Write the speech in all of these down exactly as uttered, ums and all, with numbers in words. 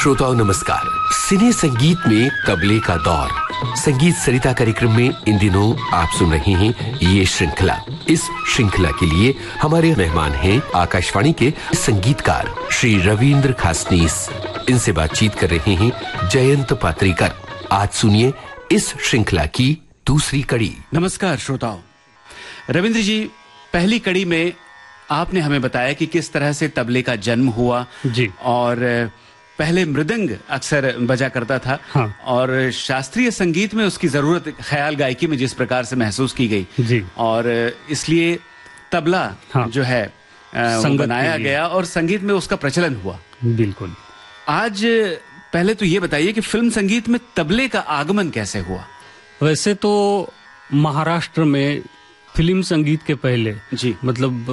श्रोताओं नमस्कार। सिने संगीत में तबले का दौर संगीत सरिता कार्यक्रम में इन दिनों आप सुन रहे हैं ये श्रृंखला। इस श्रृंखला के लिए हमारे मेहमान हैं आकाशवाणी के संगीतकार श्री रविंद्र खासनीस। इनसे बातचीत कर रहे हैं जयंत पात्रीकर। आज सुनिए इस श्रृंखला की दूसरी कड़ी। नमस्कार श्रोताओं। रविंद्र जी, पहली कड़ी में आपने हमें बताया कि किस तरह से तबले का जन्म हुआ जी। और पहले मृदंग अक्सर बजा करता था। हाँ। और शास्त्रीय संगीत में उसकी जरूरत ख्याल गायकी में जिस प्रकार से महसूस की गई जी। और इसलिए तबला हाँ। जो है बनाया गया और संगीत में उसका प्रचलन हुआ। बिल्कुल। आज पहले तो ये बताइए कि फिल्म संगीत में तबले का आगमन कैसे हुआ? वैसे तो महाराष्ट्र में फिल्म संगीत के पहले जी मतलब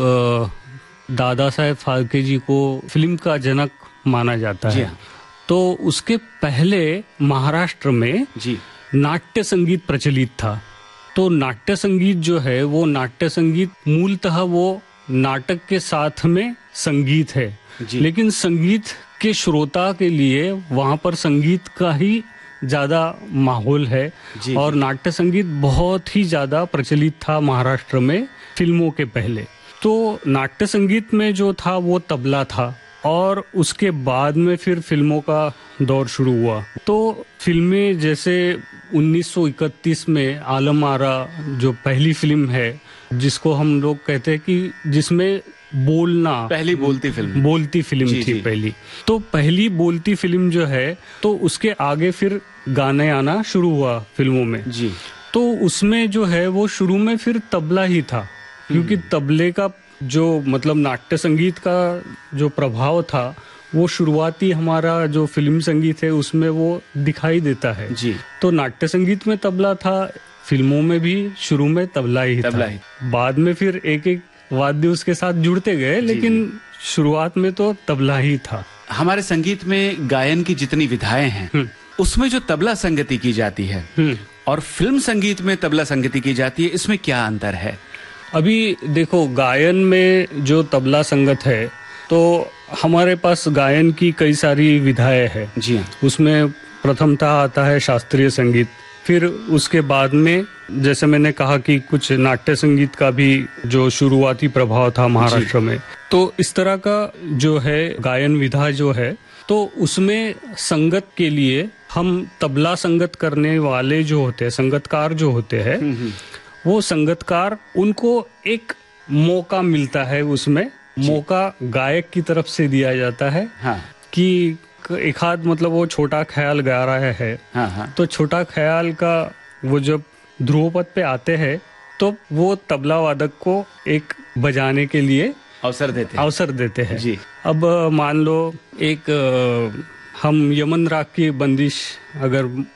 दादा साहेब फाल्के जी को फिल्म का जनक माना जाता है। तो उसके पहले महाराष्ट्र में जी नाट्य संगीत प्रचलित था। तो नाट्य संगीत जो है वो नाट्य संगीत मूलतः वो नाटक के साथ में संगीत है, लेकिन संगीत के श्रोता के लिए वहां पर संगीत का ही ज्यादा माहौल है जी, और जी। नाट्य संगीत बहुत ही ज्यादा प्रचलित था महाराष्ट्र में फिल्मों के पहले। तो नाट्य संगीत में जो था वो तबला था और उसके बाद में फिर फिल्मों का दौर शुरू हुआ। तो फिल्में जैसे उन्नीस सौ इकतीस में आलम आरा जो पहली फिल्म है जिसको हम लोग कहते हैं कि जिसमें बोलना पहली बोलती फिल्म बोलती फिल्म जी, थी जी। पहली। तो पहली बोलती फिल्म जो है तो उसके आगे फिर गाने आना शुरू हुआ फिल्मों में जी। तो उसमें जो है वो शुरू में फिर तबला ही था, क्योंकि तबले का जो मतलब नाट्य संगीत का जो प्रभाव था वो शुरुआती हमारा जो फिल्म संगीत है उसमें वो दिखाई देता है जी। तो नाट्य संगीत में तबला था, फिल्मों में भी शुरू में तबला ही तबला था। ही। बाद में फिर एक एक वाद्य उसके साथ जुड़ते गए, लेकिन शुरुआत में तो तबला ही था। हमारे संगीत में गायन की जितनी विधाएं हैं उसमें जो तबला संगति की जाती है और फिल्म संगीत में तबला संगति की जाती है, इसमें क्या अंतर है? अभी देखो, गायन में जो तबला संगत है तो हमारे पास गायन की कई सारी विधाएं हैं जी। उसमें प्रथमतः आता है शास्त्रीय संगीत, फिर उसके बाद में जैसे मैंने कहा कि कुछ नाट्य संगीत का भी जो शुरुआती प्रभाव था महाराष्ट्र में। तो इस तरह का जो है गायन विधा जो है तो उसमें संगत के लिए हम तबला संगत करने वाले जो होते हैं, संगतकार जो होते हैं, वो संगतकार उनको एक मौका मिलता है, उसमें मौका गायक की तरफ से दिया जाता है हाँ। कि एक आध मतलब वो छोटा ख्याल गा रहा है हाँ हाँ। तो छोटा ख्याल का वो जब ध्रुव पद पे आते हैं तो वो तबला वादक को एक बजाने के लिए अवसर देते हैं। अवसर देते हैं जी। अब मान लो एक हम यमन राग की बंदिश अगर